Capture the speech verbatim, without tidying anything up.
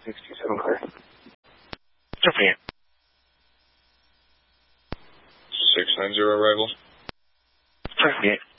sixty-seven clear. Jumping in. six nine zero arrival. Jumping in.